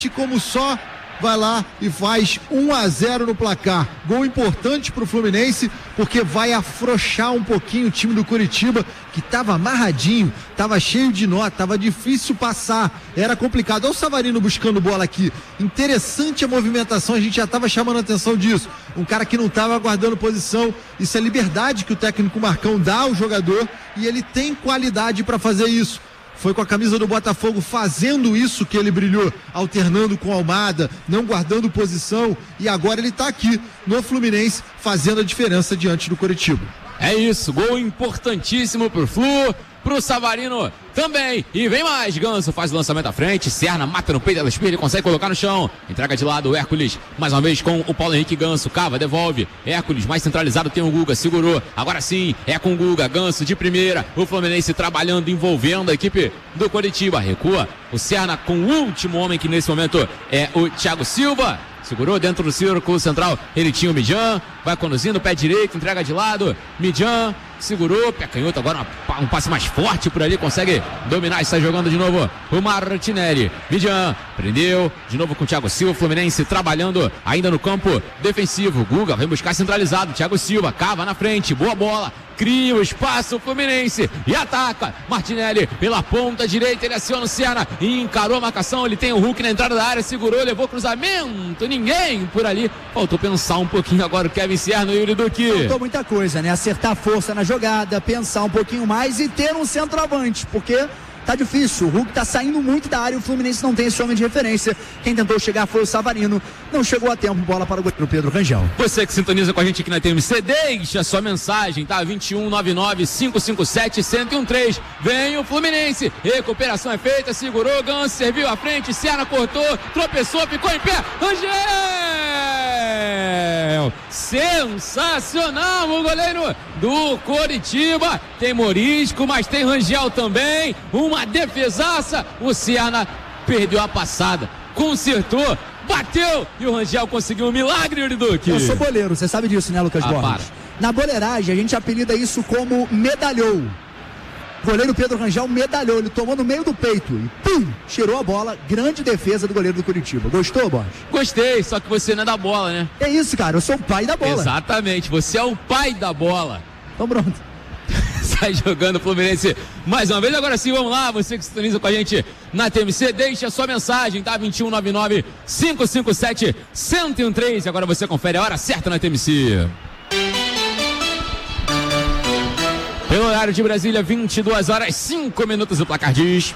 como só vai lá e faz 1-0 no placar. Gol importante pro Fluminense, porque vai afrouxar um pouquinho o time do Coritiba, que estava amarradinho, estava cheio de nó, estava difícil passar, era complicado. Olha o Savarino buscando bola aqui. Interessante a movimentação, a gente já estava chamando a atenção disso. Um cara que não estava aguardando posição. Isso é liberdade que o técnico Marcão dá ao jogador, e ele tem qualidade para fazer isso. Foi com a camisa do Botafogo fazendo isso que ele brilhou, alternando com Almada, não guardando posição, e agora ele está aqui no Fluminense fazendo a diferença diante do Coritiba. É isso, gol importantíssimo pro Flu, pro Savarino também, e vem mais. Ganso faz o lançamento à frente, Serna mata no peito da espelha, consegue colocar no chão, entrega de lado o Hércules, mais uma vez com o Paulo Henrique. Ganso cava, devolve, Hércules mais centralizado, tem o Guga, segurou, agora sim é com o Guga, Ganso de primeira, o Fluminense trabalhando, envolvendo a equipe do Coritiba, recua o Serna com o último homem, que nesse momento é o Thiago Silva. Segurou dentro do círculo central, ele tinha o Midjan, vai conduzindo, pé direito, entrega de lado, Midjan, segurou, pé canhoto, agora um passe mais forte por ali, consegue dominar e sai jogando de novo o Martinelli. Midjan prendeu, de novo com o Thiago Silva, Fluminense trabalhando ainda no campo defensivo. Guga vem buscar centralizado, Thiago Silva cava na frente, boa bola, cria o espaço Fluminense e ataca. Martinelli pela ponta direita, ele aciona o Serna e encarou a marcação, ele tem o Hulk na entrada da área, segurou, levou cruzamento, ninguém por ali, faltou pensar um pouquinho agora o Kevin Serna e o Yuri Duque. Faltou muita coisa, né? Acertar força na jogada, pensar um pouquinho mais e ter um centroavante, porque tá difícil, o Hulk tá saindo muito da área, o Fluminense não tem esse homem de referência. Quem tentou chegar foi o Savarino, não chegou a tempo, bola para o goleiro Pedro Rangel. Você que sintoniza com a gente aqui na TMC, deixa sua mensagem, tá? 2199-557-1013. Vem o Fluminense, recuperação é feita, segurou, Ganso serviu à frente, Serna cortou, tropeçou, ficou em pé, Rangel! Sensacional o goleiro do Coritiba, tem Morisco, mas tem Rangel também, uma defesaça, o Serna perdeu a passada, consertou, bateu e o Rangel conseguiu um milagre, Yuri Duque. Eu sou boleiro, você sabe disso, né, Lucas Borges? Para. Na boleiragem a gente apelida isso como medalhou. O goleiro Pedro Rangel medalhou, ele tomou no meio do peito e pum, tirou a bola. Grande defesa do goleiro do Coritiba. Gostou, Borges? Gostei, só que você não é da bola, né? É isso, cara, eu sou o pai da bola. Exatamente, você é o pai da bola. Então pronto. Sai jogando o Fluminense mais uma vez. Agora sim, vamos lá, você que sintoniza com a gente na TMC, deixa a sua mensagem, tá? 2199-557-1013. Agora você confere a hora certa na TMC. Pelo horário de Brasília, 22h05, o placar diz: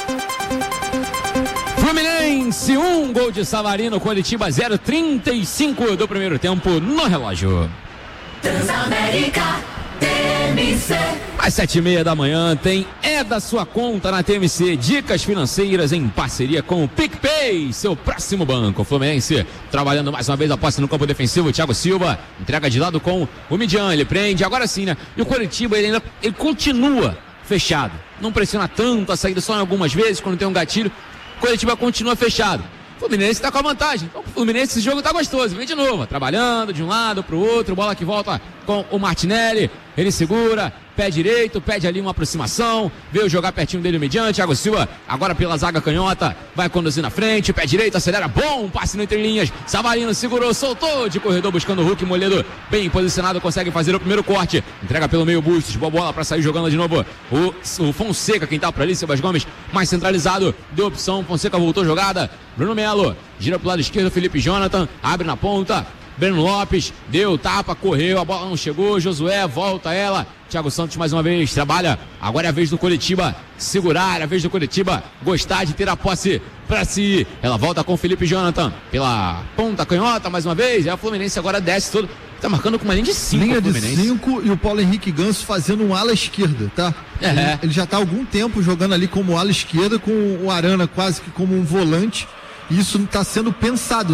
Fluminense 1, gol de Savarino, Coritiba 0, 35 do primeiro tempo no relógio. Transamérica TMC. Às 7h30 da manhã tem da sua conta na TMC, dicas financeiras em parceria com o PicPay, seu próximo banco. O Fluminense trabalhando mais uma vez a posse no campo defensivo, o Thiago Silva entrega de lado com o Midjan, ele prende, agora sim, né? E o Coritiba, ele continua fechado, não pressiona tanto a saída, só em algumas vezes, quando tem um gatilho, o Coritiba continua fechado. O Fluminense está com a vantagem. Então, o Fluminense, esse jogo está gostoso. Vem de novo, trabalhando de um lado para o outro. Bola que volta com o Martinelli. Ele segura, pé direito, pede ali uma aproximação. Veio jogar pertinho dele o Midjan. Thiago Silva, agora pela zaga canhota. Vai conduzir na frente, pé direito, acelera. Bom passe no entre linhas. Savarino segurou, soltou de corredor buscando o Hulk. Moledo bem posicionado, consegue fazer o primeiro corte. Entrega pelo meio Bustos. Boa bola para sair jogando de novo. O Fonseca, quem tá por ali, Sebas Gomes, mais centralizado. Deu opção, Fonseca voltou jogada. Bruno Melo, gira pro lado esquerdo, Felipe Jonathan, abre na ponta, Breno Lopes, deu tapa, correu, a bola não chegou, Josué, volta ela, Thiago Santos mais uma vez, trabalha, agora é a vez do Coritiba segurar, é a vez do Coritiba gostar de ter a posse pra si, ela volta com o Felipe Jonathan, pela ponta canhota mais uma vez, a Fluminense agora desce todo, tá marcando com uma linha de 5 linha de 5 e o Paulo Henrique Ganso fazendo um ala esquerda, tá? Ele já tá há algum tempo jogando ali como ala esquerda, com o Arana quase que como um volante. Isso está sendo pensado, tá?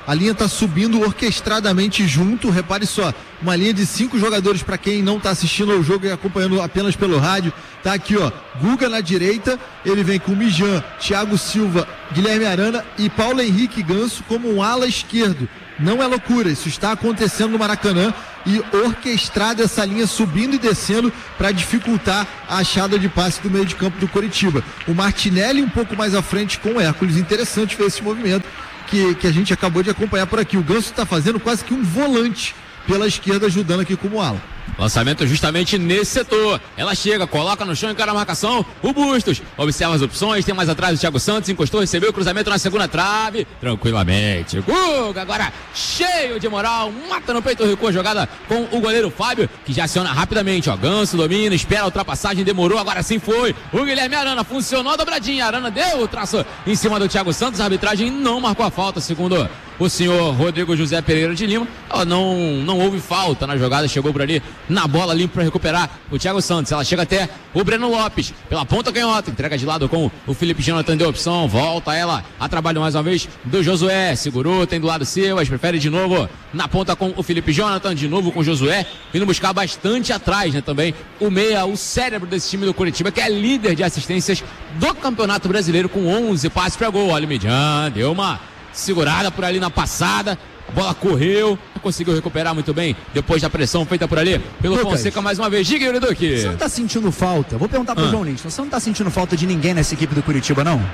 A linha está subindo orquestradamente junto, repare só, uma linha de 5 jogadores para quem não está assistindo ao jogo e acompanhando apenas pelo rádio. Tá aqui, ó, Guga na direita, ele vem com Mijan, Thiago Silva, Guilherme Arana e Paulo Henrique Ganso como um ala esquerdo. Não é loucura, isso está acontecendo no Maracanã e orquestrada essa linha subindo e descendo para dificultar a achada de passe do meio de campo do Coritiba. O Martinelli um pouco mais à frente com o Hércules, interessante ver esse movimento que a gente acabou de acompanhar por aqui. O Ganso está fazendo quase que um volante pela esquerda, ajudando aqui como ala. Lançamento justamente nesse setor. Ela chega, coloca no chão, encara a marcação. O Bustos observa as opções. Tem mais atrás o Thiago Santos. Encostou, recebeu o cruzamento na segunda trave. Tranquilamente. Guga agora cheio de moral. Mata no peito, recuo a jogada com o goleiro Fábio, que já aciona rapidamente. Ó, Ganso domina, espera a ultrapassagem. Demorou, agora sim foi. O Guilherme Arana funcionou a dobradinha. Arana deu o traço em cima do Thiago Santos. A arbitragem não marcou a falta, segundo o senhor Rodrigo José Pereira de Lima. Não houve falta na jogada. Chegou por ali na bola limpa para recuperar o Thiago Santos. Ela chega até o Breno Lopes pela ponta canhota, entrega de lado com o Felipe Jonathan, deu opção, volta ela a trabalho mais uma vez do Josué, segurou, tem do lado Silvas, prefere de novo na ponta com o Felipe Jonathan, de novo com o Josué, vindo buscar bastante atrás, né, também o meia, o cérebro desse time do Coritiba, que é líder de assistências do Campeonato Brasileiro com 11 passes para gol. Olha o Mijan, deu uma segurada por ali na passada, a bola correu, conseguiu recuperar muito bem depois da pressão feita por ali pelo Lucas, Fonseca mais uma vez. Diga, Yuri Duque. Você não tá sentindo falta? Vou perguntar pro João Lins. Você não tá sentindo falta de ninguém nessa equipe do Coritiba, não?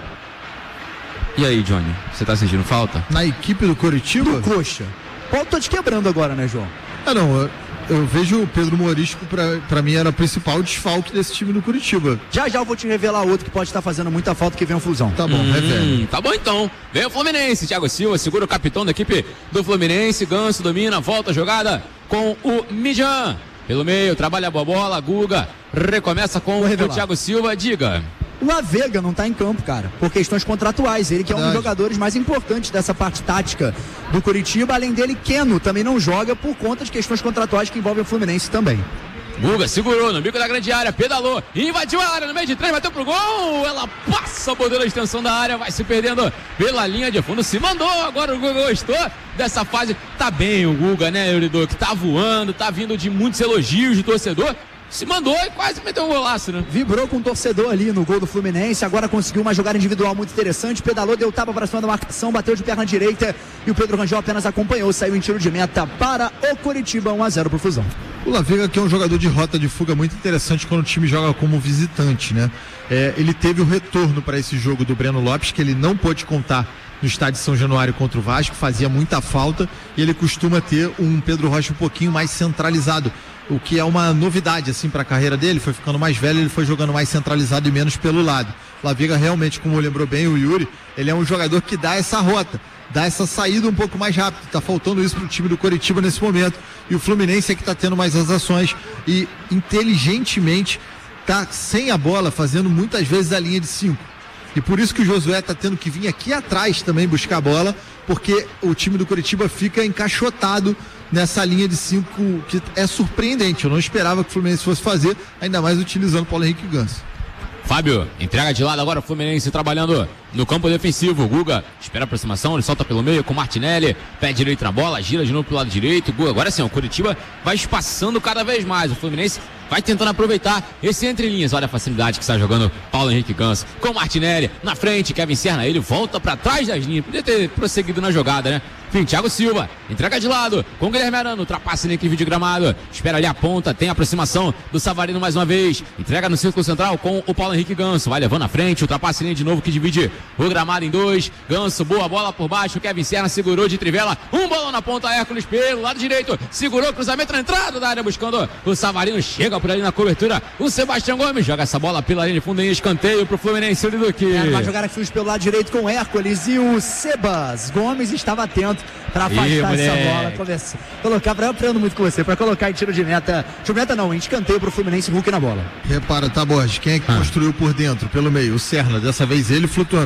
E aí, Johnny? Você tá sentindo falta? Na equipe do Coritiba? Do Coxa. Pô, tô te quebrando agora, né, João? Não, eu vejo o Pedro Morisco, pra mim, era o principal desfalque desse time do Curitiba. Já eu vou te revelar outro que pode estar fazendo muita falta, que vem o Fusão. Tá bom, revela. Tá bom então. Vem o Fluminense, Thiago Silva, segura o capitão da equipe do Fluminense, Ganso domina, volta a jogada com o Mijan. Pelo meio, trabalha a boa bola, Guga recomeça com o Thiago Silva, diga. O Avega não tá em campo, cara, por questões contratuais. Ele que é um dos jogadores mais importantes dessa parte tática do Coritiba. Além dele, Keno também não joga por conta de questões contratuais que envolvem o Fluminense também. Guga segurou no bico da grande área, pedalou, invadiu a área no meio de 3, bateu pro gol, ela passa por dentro da extensão da área, vai se perdendo pela linha de fundo, se mandou, agora o Guga gostou dessa fase, tá bem o Guga, né, Eurido, que tá voando, tá vindo de muitos elogios de torcedor, se mandou e quase meteu um golaço, né? Vibrou com o torcedor ali no gol do Fluminense, agora conseguiu uma jogada individual muito interessante, pedalou, deu tapa para cima da marcação, bateu de perna direita e o Pedro Rangel apenas acompanhou, saiu em tiro de meta para o Coritiba, 1-0 pro Fusão. O Lavega, que é um jogador de rota de fuga muito interessante quando o time joga como visitante, né? Ele teve o retorno para esse jogo do Breno Lopes, que ele não pôde contar no estádio São Januário contra o Vasco, fazia muita falta, e ele costuma ter um Pedro Rocha um pouquinho mais centralizado, o que é uma novidade assim para a carreira dele. Foi ficando mais velho, ele foi jogando mais centralizado e menos pelo lado. Lavega realmente, como lembrou bem o Yuri, ele é um jogador que dá essa rota, dá essa saída um pouco mais rápido. Tá faltando isso pro time do Coritiba nesse momento, e o Fluminense é que tá tendo mais as ações e inteligentemente tá sem a bola, fazendo muitas vezes a linha de 5. E por isso que o Josué tá tendo que vir aqui atrás também buscar a bola, porque o time do Coritiba fica encaixotado nessa linha de 5, que é surpreendente. Eu não esperava que o Fluminense fosse fazer, ainda mais utilizando o Paulo Henrique Ganso. Fábio, entrega de lado agora o Fluminense trabalhando no campo defensivo. Guga espera a aproximação, ele solta pelo meio com Martinelli, pé direito na bola, gira de novo pro lado direito. Guga, agora sim, o Coritiba vai espaçando cada vez mais. O Fluminense vai tentando aproveitar esse entre linhas. Olha a facilidade que está jogando Paulo Henrique Ganso com Martinelli na frente. Kevin Serna, ele volta para trás das linhas. Podia ter prosseguido na jogada, né? Enfim, Thiago Silva entrega de lado com o Guilherme Arana, ultrapassa na equipe de gramado, espera ali a ponta, tem a aproximação do Savarino mais uma vez, entrega no círculo central com o Paulo Henrique Ganso, vai levando na frente, ultrapassa de novo que divide o gramado em 2. Ganso, boa bola por baixo, Kevin Serna segurou de trivela, um bolão na ponta, Hércules pelo lado direito, segurou, cruzamento na entrada da área buscando o Savarino, chega por ali na cobertura, o Sebastião Gomes joga essa bola pela linha de fundo em escanteio pro Fluminense, o Duque. Vai jogar aqui pelo lado direito com o Hércules e o Sebas Gomes estava atento para afastar essa bola, colocar, para aprendo muito com você, para colocar em tiro de meta não, em escanteio pro Fluminense, Hulk na bola. Repara, tá, Borges, quem é que construiu por dentro, pelo meio? O Serna, dessa vez ele flutuando. O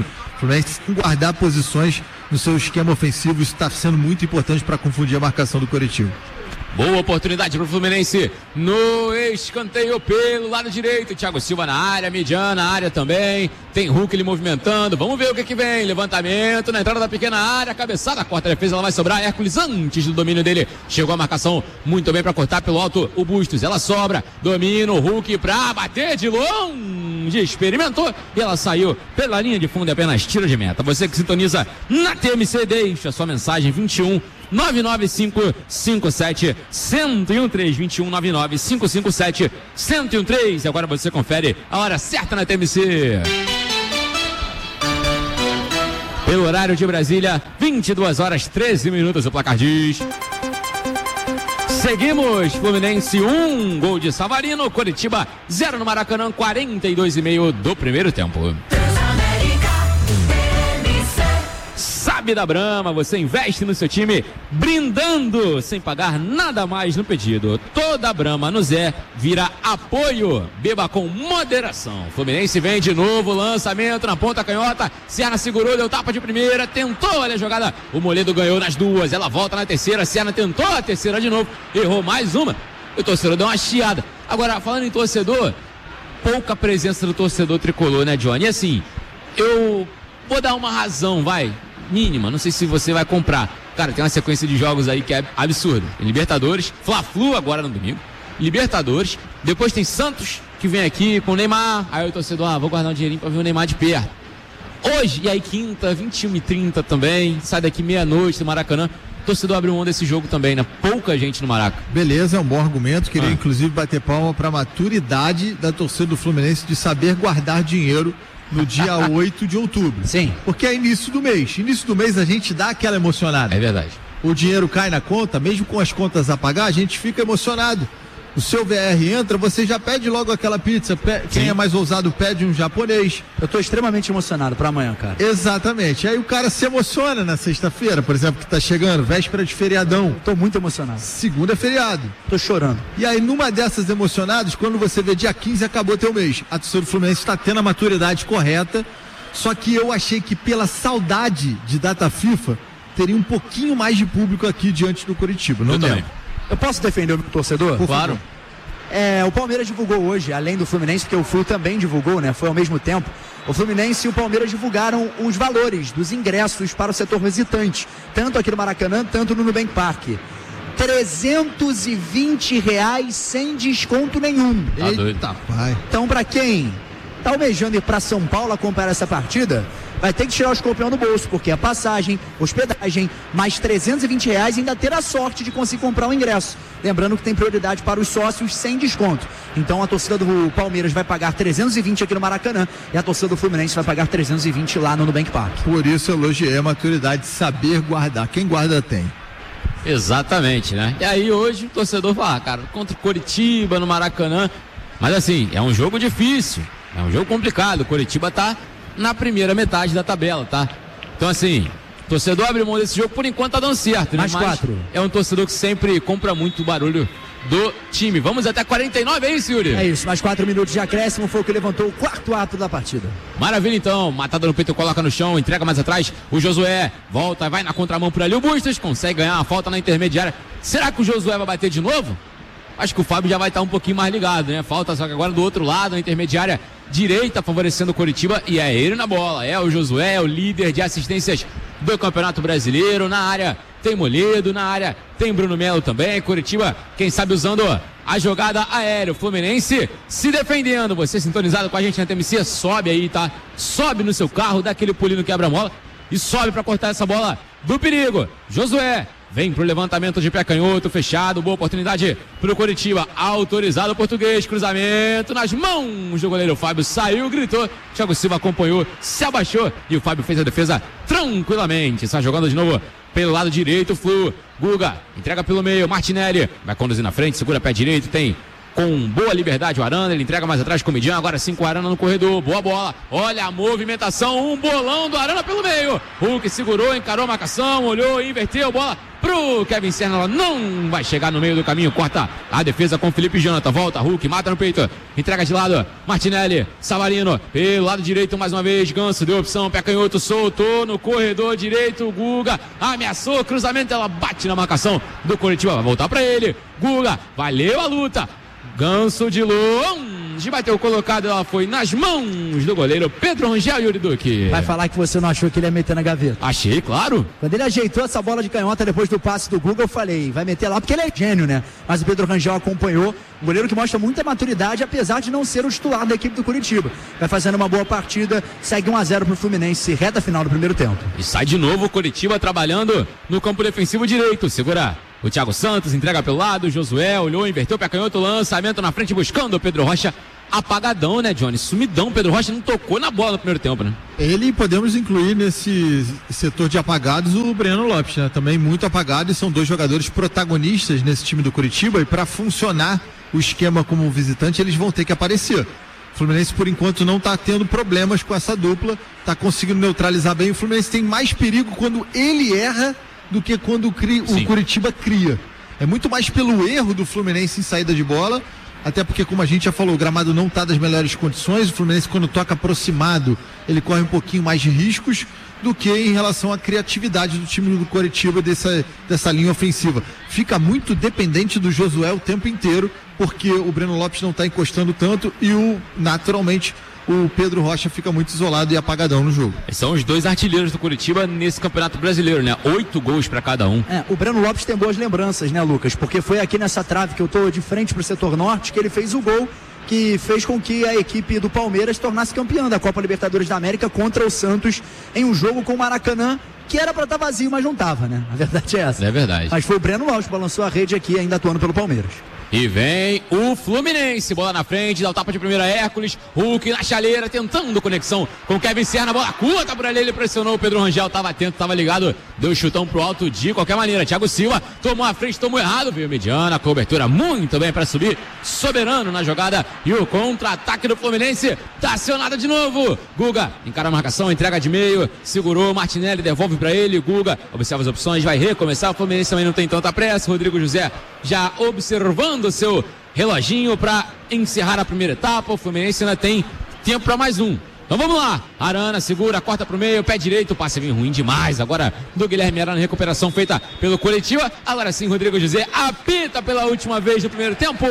Fluminense tem que guardar posições no seu esquema ofensivo, isso está sendo muito importante para confundir a marcação do Coritiba. Boa oportunidade pro Fluminense no escanteio pelo lado direito. Thiago Silva na área, mediana área também. Tem Hulk ele movimentando. Vamos ver o que vem. Levantamento na entrada da pequena área. Cabeçada, corta a defesa, ela vai sobrar. Hércules antes do domínio dele. Chegou a marcação muito bem para cortar pelo alto o Bustos. Ela sobra. Domina o Hulk pra bater de longe. Experimentou e ela saiu pela linha de fundo e apenas tiro de meta. Você que sintoniza na TMC, deixa sua mensagem 21 99557 1013 21 99557 1013. Agora você confere a hora certa na TMC. Pelo horário de Brasília, 22 horas 13 minutos. O placar diz: seguimos, Fluminense 1, gol de Savarino, Coritiba 0 no Maracanã, 42,5 do primeiro tempo. Sabe da Brahma, você investe no seu time brindando sem pagar nada mais no pedido. Toda Brahma no Zé vira apoio. Beba com moderação. Fluminense vem de novo, lançamento na ponta canhota. Serna segurou, deu tapa de primeira, tentou olha a jogada. O Moledo ganhou nas duas, ela volta na terceira. Serna tentou a terceira de novo, errou mais uma. O torcedor deu uma chiada. Agora, falando em torcedor, pouca presença do torcedor tricolor, né, Johnny? E assim, eu vou dar uma razão, vai, mínima, não sei se você vai comprar. Cara, tem uma sequência de jogos aí que é absurda. Libertadores, Fla-Flu agora no domingo, Libertadores, depois tem Santos, que vem aqui com o Neymar, aí o torcedor, vou guardar um dinheirinho pra ver o Neymar de perto. Hoje, e aí quinta, 21h30 também, sai daqui meia-noite do Maracanã, o torcedor abriu mão desse jogo também, né? Pouca gente no Maraca. Beleza, é um bom argumento, queria inclusive bater palma pra maturidade da torcida do Fluminense de saber guardar dinheiro no dia 8 de outubro. Sim. Porque é início do mês. Início do mês a gente dá aquela emocionada. É verdade. O dinheiro cai na conta, mesmo com as contas a pagar, a gente fica emocionado. O seu VR entra, você já pede logo aquela pizza. Quem é mais ousado pede um japonês. Eu tô extremamente emocionado pra amanhã, cara. Exatamente. Aí o cara se emociona na sexta-feira, por exemplo, que tá chegando, véspera de feriadão. Tô muito emocionado. Segunda é feriado. Tô chorando. E aí, numa dessas emocionadas, quando você vê dia 15, acabou teu mês. A torcida do Fluminense está tendo a maturidade correta, só que eu achei que pela saudade de data FIFA, teria um pouquinho mais de público aqui diante do Coritiba. Não também. Eu posso defender o torcedor? Claro. O Palmeiras divulgou hoje, além do Fluminense, porque o Flu também divulgou, né? Foi ao mesmo tempo. O Fluminense e o Palmeiras divulgaram os valores dos ingressos para o setor visitante, tanto aqui no Maracanã, tanto no Nubank Park. R$320 sem desconto nenhum. Tá doido. Eita, pai. Então, para quem tá almejando ir para São Paulo acompanhar essa partida, vai ter que tirar o escorpião do bolso, porque é passagem, hospedagem, mais R$320 e ainda ter a sorte de conseguir comprar o ingresso. Lembrando que tem prioridade para os sócios sem desconto. Então a torcida do Palmeiras vai pagar R$320 aqui no Maracanã e a torcida do Fluminense vai pagar R$320 lá no Nubank Park. Por isso eu elogiei a maturidade de saber guardar. Quem guarda tem. Exatamente, né? E aí hoje o torcedor fala, cara, contra o Coritiba no Maracanã, mas assim, é um jogo difícil, é um jogo complicado. O Coritiba tá na primeira metade da tabela, tá? Então assim, o torcedor abre mão desse jogo, por enquanto tá dando certo, né? Mais 4. É um torcedor que sempre compra muito barulho do time. Vamos até 49, é isso, Yuri? É isso, mais 4 minutos de acréscimo, foi o que levantou o quarto ato da partida. Maravilha então, matada no peito, coloca no chão, entrega mais atrás, o Josué volta, vai na contramão por ali, o Bustos consegue ganhar uma falta na intermediária. Será que o Josué vai bater de novo? Acho que o Fábio já vai estar um pouquinho mais ligado, né? Falta só que agora do outro lado, na intermediária direita, favorecendo o Coritiba, e é ele na bola, é o Josué, é o líder de assistências do Campeonato Brasileiro. Na área tem Moledo, na área tem Bruno Melo também. Coritiba, quem sabe usando a jogada aérea. O Fluminense se defendendo. Você sintonizado com a gente na TMC, sobe aí, tá? Sobe no seu carro, dá aquele pulinho no quebra-mola e sobe para cortar essa bola do perigo. Josué vem pro levantamento de pé canhoto, fechado, boa oportunidade pro Coritiba, autorizado o português, cruzamento nas mãos do goleiro Fábio, saiu, gritou, Thiago Silva acompanhou, se abaixou e o Fábio fez a defesa tranquilamente. Está jogando de novo pelo lado direito, Flu, Guga, entrega pelo meio, Martinelli, vai conduzir na frente, segura pé direito, tem com boa liberdade o Arana, ele entrega mais atrás com o Midian, agora sim com o Arana no corredor, boa bola, olha a movimentação, um bolão do Arana pelo meio, Hulk segurou, encarou a marcação, olhou, inverteu, bola pro Kevin Serna, ela não vai chegar no meio do caminho, corta a defesa com Felipe Jonathan, volta, Hulk, mata no peito, entrega de lado, Martinelli, Savarino, pelo lado direito mais uma vez, Ganso, deu opção, pé canhoto, soltou no corredor direito, Guga, ameaçou, cruzamento, ela bate na marcação do Coritiba, vai voltar pra ele, Guga, valeu a luta, Ganso de longe, bateu colocado, ela foi nas mãos do goleiro Pedro Rangel e Yuri Duque. Vai falar que você não achou que ele ia meter na gaveta? Achei, claro. Quando ele ajeitou essa bola de canhota depois do passe do Guga, eu falei, vai meter lá porque ele é gênio, né? Mas o Pedro Rangel acompanhou, um goleiro que mostra muita maturidade, apesar de não ser o titular da equipe do Curitiba. Vai fazendo uma boa partida, segue 1-0 pro Fluminense, reta final do primeiro tempo. E sai de novo o Curitiba trabalhando no campo defensivo direito, segura o Thiago Santos, entrega pelo lado, Josué olhou, inverteu, pé canhoto, lançamento na frente buscando o Pedro Rocha, apagadão, né, Johnny? Sumidão, Pedro Rocha não tocou na bola no primeiro tempo, né? Ele, podemos incluir nesse setor de apagados o Breno Lopes, né? Também muito apagado, e são dois jogadores protagonistas nesse time do Curitiba, e para funcionar o esquema como visitante, eles vão ter que aparecer. O Fluminense, por enquanto, não está tendo problemas com essa dupla, está conseguindo neutralizar bem. O Fluminense tem mais perigo quando ele erra do que quando o Curitiba cria. É muito mais pelo erro do Fluminense em saída de bola, até porque, como a gente já falou, o gramado não está das melhores condições. O Fluminense, quando toca aproximado, ele corre um pouquinho mais de riscos do que em relação à criatividade do time do Curitiba dessa linha ofensiva. Fica muito dependente do Josué o tempo inteiro, porque o Breno Lopes não está encostando tanto e naturalmente o Pedro Rocha fica muito isolado e apagadão no jogo. São os dois artilheiros do Curitiba nesse Campeonato Brasileiro, né? 8 gols para cada um. O Breno Lopes tem boas lembranças, né, Lucas? Porque foi aqui nessa trave que eu tô de frente pro setor norte que ele fez o gol que fez com que a equipe do Palmeiras tornasse campeã da Copa Libertadores da América contra o Santos em um jogo com o Maracanã, que era para estar vazio, mas não estava, né? A verdade é essa. É verdade. Mas foi o Breno Lopes que balançou a rede aqui, ainda atuando pelo Palmeiras. E vem o Fluminense, bola na frente, dá o tapa de primeira Hércules, Hulk na chaleira, tentando conexão com Kevin Serna, bola curta por ali, ele pressionou o Pedro Rangel, estava atento, estava ligado, deu chutão pro alto de qualquer maneira, Thiago Silva tomou a frente, tomou errado, veio Mediana, cobertura muito bem para subir, soberano na jogada, e o contra-ataque do Fluminense tá acionado de novo, Guga encara a marcação, entrega de meio, segurou, Martinelli devolve para ele, Guga observa as opções, vai recomeçar, o Fluminense também não tem tanta pressa, Rodrigo José já observando o seu reloginho para encerrar a primeira etapa. O Fluminense ainda tem tempo para mais um. Então vamos lá, Arana segura, corta pro meio, pé direito, passe vinho ruim demais agora do Guilherme Arana, recuperação feita pelo Curitiba. Agora sim, Rodrigo José apita pela última vez no primeiro tempo.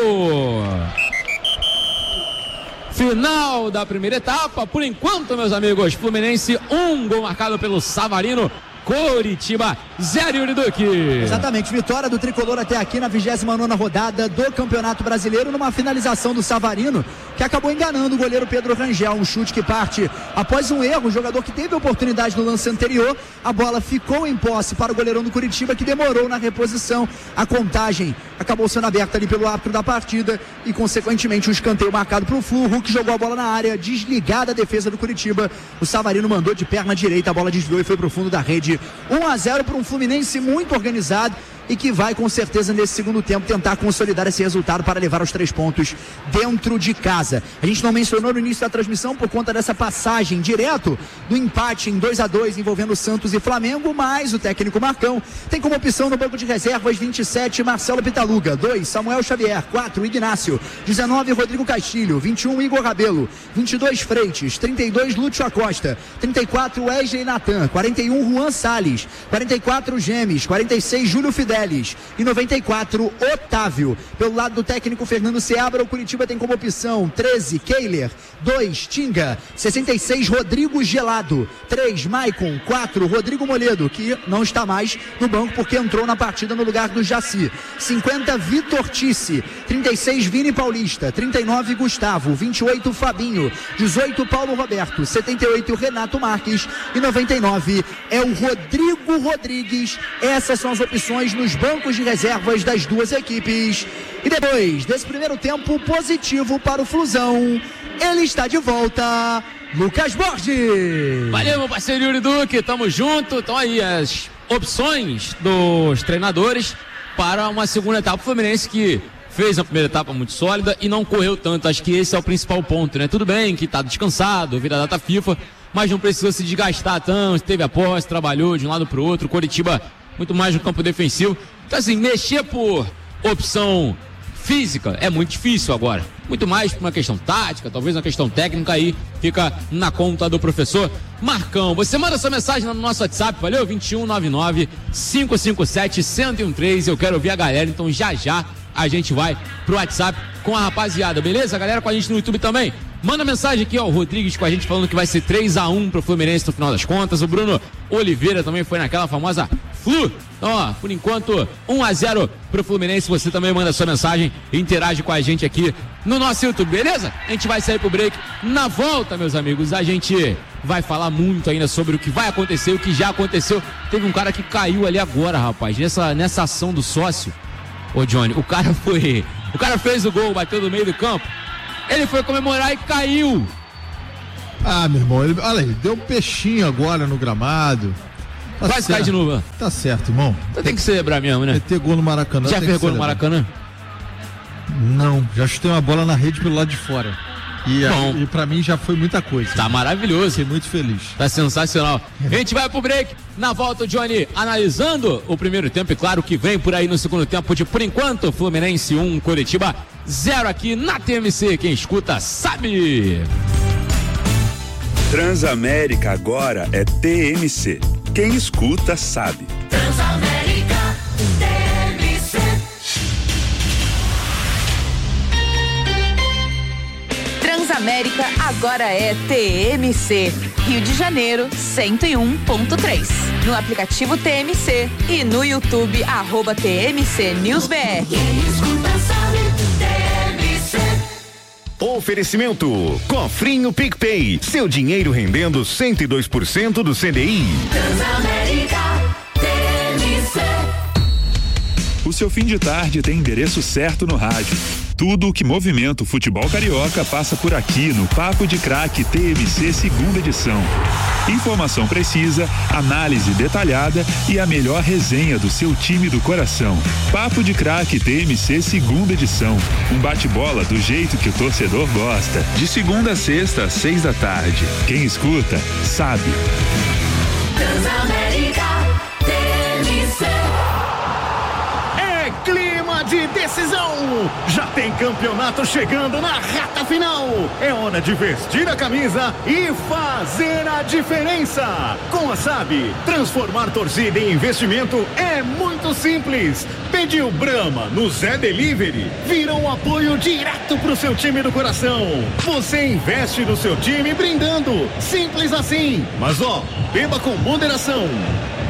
Final da primeira etapa, por enquanto, meus amigos, Fluminense 1 gol marcado pelo Savarino, Coritiba 0, Yuri Duque. Exatamente, vitória do Tricolor até aqui na 29ª rodada do Campeonato Brasileiro, numa finalização do Savarino, que acabou enganando o goleiro Pedro Rangel, um chute que parte após um erro, o jogador que teve oportunidade no lance anterior, a bola ficou em posse para o goleirão do Curitiba, que demorou na reposição, a contagem acabou sendo aberta ali pelo árbitro da partida e consequentemente um escanteio marcado para o Flu. O Hulk jogou a bola na área, desligada a defesa do Curitiba, o Savarino mandou de perna direita, a bola desviou e foi para o fundo da rede. 1-0 para um Fluminense muito organizado e que vai com certeza nesse segundo tempo tentar consolidar esse resultado para levar os 3 pontos dentro de casa. A gente não mencionou no início da transmissão por conta dessa passagem direto do empate em 2-2 envolvendo Santos e Flamengo, mas o técnico Marcão tem como opção no banco de reservas 27 Marcelo Pitaluga, 2 Samuel Xavier, 4 Ignácio, 19 Rodrigo Castilho, 21 Igor Rabelo, 22 Freitas, 32 Lúcio Acosta, 34 Wesley Natan, 41 Juan Salles, 44 Gemes, 46 Júlio Fidel e 94 Otávio. Pelo lado do técnico Fernando Seabra, o Curitiba tem como opção 13 Keiler, 2 Tinga, 66 Rodrigo Gelado, 3 Maicon, 4 Rodrigo Moledo, que não está mais no banco porque entrou na partida no lugar do Jaci, 50 Vitor Tissi, 36 Vini Paulista, 39 Gustavo, 28 Fabinho, 18 Paulo Roberto, 78 Renato Marques e 99 é o Rodrigo Rodrigues. Essas são as opções nos bancos de reservas das duas equipes. E depois desse primeiro tempo positivo para o Flusão, ele está de volta, Lucas Borges. Valeu, meu parceiro Yuri Duque, tamo junto. Estão aí as opções dos treinadores para uma segunda etapa. O Fluminense que fez a primeira etapa muito sólida e não correu tanto. Acho que esse é o principal ponto, né? Tudo bem que tá descansado, vira data FIFA, mas não precisou se desgastar tanto, teve a posse, trabalhou de um lado pro outro. Coritiba muito mais no campo defensivo. Então assim, mexer por opção física é muito difícil agora. Muito mais por uma questão tática, talvez uma questão técnica, aí fica na conta do professor Marcão. Você manda sua mensagem no nosso WhatsApp, valeu? 2199-557-1013. Eu quero ouvir a galera, então já a gente vai pro WhatsApp com a rapaziada, beleza? A galera com a gente no YouTube também. Manda mensagem aqui, ó, o Rodrigues com a gente falando que vai ser 3-1 pro Fluminense no final das contas. O Bruno Oliveira também foi naquela famosa Flu. Então, ó, por enquanto, 1-0 pro Fluminense. Você também manda sua mensagem e interage com a gente aqui no nosso YouTube, beleza? A gente vai sair pro break. Na volta, meus amigos, a gente vai falar muito ainda sobre o que vai acontecer, o que já aconteceu. Teve um cara que caiu ali agora, rapaz, nessa ação do sócio. Ô, Johnny, o cara fez o gol, bateu no meio do campo. Ele foi comemorar e caiu. Ah, meu irmão, ele deu um peixinho agora no gramado. Tá quase cai de novo, ó. Tá certo, irmão. Tem que celebrar mesmo, né? Meter gol no Maracanã. Já fez gol no Maracanã? Não, já chutei uma bola na rede pelo lado de fora. E pra mim já foi muita coisa. Tá maravilhoso. Fiquei muito feliz. Tá sensacional. A gente vai pro break. Na volta, o Johnny analisando o primeiro tempo e claro que vem por aí no segundo tempo de, por enquanto, Fluminense 1, Coritiba 0 aqui na TMC. Quem escuta sabe. Transamérica agora é TMC. Quem escuta sabe. Transamérica TMC. Transamérica agora é TMC. Rio de Janeiro 101.3. No aplicativo TMC e no YouTube @TMC NewsBR. Quem escuta sabe, TMC. Oferecimento Cofrinho PicPay, seu dinheiro rendendo 102% do CDI. Transamérica TMC. O seu fim de tarde tem endereço certo no rádio. Tudo o que movimenta o futebol carioca passa por aqui no Papo de Craque TMC segunda edição. Informação precisa, análise detalhada e a melhor resenha do seu time do coração. Papo de Craque TMC segunda edição. Um bate-bola do jeito que o torcedor gosta. De segunda a sexta às 6 da tarde. Quem escuta, sabe. Transamérica TMC. Clima de decisão, já tem campeonato chegando na reta final, é hora de vestir a camisa e fazer a diferença. Com a SAB, transformar torcida em investimento é muito simples. Pediu Brahma no Zé Delivery, vira um apoio direto pro seu time do coração. Você investe no seu time brindando, simples assim, mas beba com moderação.